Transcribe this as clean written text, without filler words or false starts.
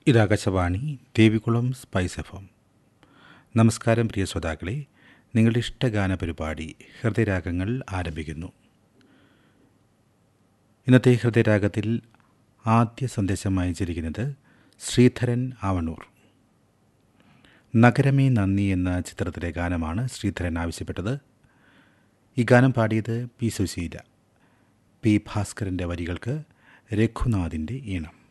ഇത് ആകാശവാണി ദേവികുളം സ്പൈസ് എഫ്.എം. നമസ്കാരം പ്രിയ ശ്രോതാക്കളെ, നിങ്ങളുടെ ഇഷ്ടഗാന പരിപാടി ഹൃദയരാഗങ്ങൾ ആരംഭിക്കുന്നു. ഇന്നത്തെ ഹൃദയരാഗത്തിൽ ആദ്യ സന്ദേശം അയച്ചിരിക്കുന്നത് ശ്രീധരൻ ആവണൂർ. നഗരമേ നന്ദി എന്ന ചിത്രത്തിലെ ഗാനമാണ് ശ്രീധരൻ ആവശ്യപ്പെട്ടത്. ഈ ഗാനം പാടിയത് പി. സുശീല. പി. ഭാസ്കരൻ്റെ വരികൾക്ക് രഘുനാഥിൻ്റെ ഈണം.